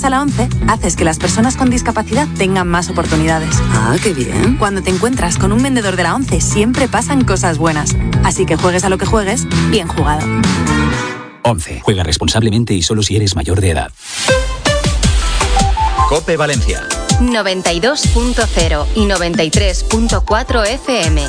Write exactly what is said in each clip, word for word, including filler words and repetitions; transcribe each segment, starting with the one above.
a la ONCE, haces que las personas con discapacidad tengan más oportunidades. Ah, qué bien. Cuando te encuentras con un vendedor de la ONCE, siempre pasan cosas buenas. Así que juegues a lo que juegues, bien jugado. ONCE. Juega responsablemente y solo si eres mayor de edad. COPE Valencia. noventa y dos punto cero y noventa y tres punto cuatro F M.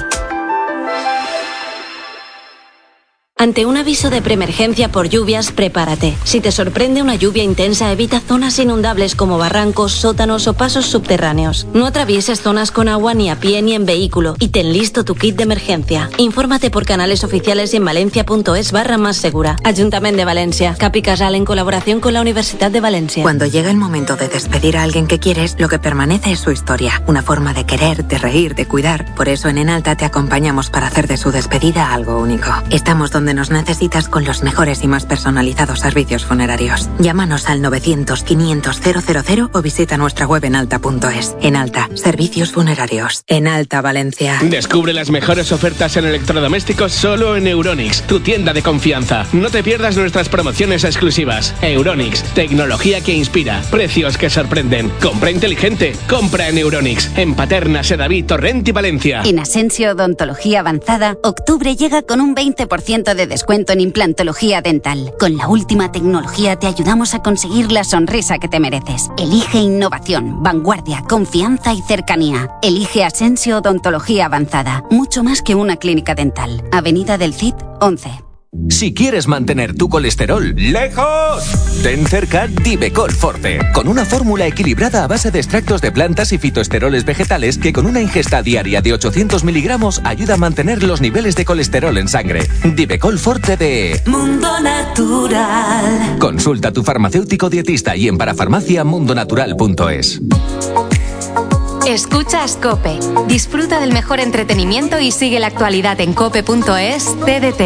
Ante un aviso de preemergencia por lluvias, prepárate. Si te sorprende una lluvia intensa, evita zonas inundables como barrancos, sótanos o pasos subterráneos. No atravieses zonas con agua ni a pie ni en vehículo y ten listo tu kit de emergencia. Infórmate por canales oficiales y en valencia.es barra más segura. Ayuntamiento de Valencia. Capi Casal en colaboración con la Universidad de Valencia. Cuando llega el momento de despedir a alguien que quieres, lo que permanece es su historia. Una forma de querer, de reír, de cuidar. Por eso en Enalta te acompañamos para hacer de su despedida algo único. Estamos donde nos necesitas con los mejores y más personalizados servicios funerarios. Llámanos al novecientos, quinientos, cero cero cero o visita nuestra web enalta punto es. Enalta, servicios funerarios. Enalta Valencia. Descubre las mejores ofertas en electrodomésticos solo en Euronics, tu tienda de confianza. No te pierdas nuestras promociones exclusivas. Euronics, tecnología que inspira, precios que sorprenden. Compra inteligente, compra en Euronics, en Paterna, Sedaví, Torrent y Valencia. En Asensio Odontología Avanzada, octubre llega con un veinte por ciento de descuento en implantología dental. Con la última tecnología te ayudamos a conseguir la sonrisa que te mereces. Elige innovación, vanguardia, confianza y cercanía. Elige Asensio Odontología Avanzada. Mucho más que una clínica dental. Avenida del Cid, once. Si quieres mantener tu colesterol lejos, ten cerca Divecol Forte, con una fórmula equilibrada a base de extractos de plantas y fitoesteroles vegetales que con una ingesta diaria de ochocientos miligramos ayuda a mantener los niveles de colesterol en sangre. Divecol Forte de Mundo Natural. Consulta a tu farmacéutico dietista y en parafarmacia mundonatural punto es. Escuchas COPE. Disfruta del mejor entretenimiento y sigue la actualidad en cope punto es. T D T.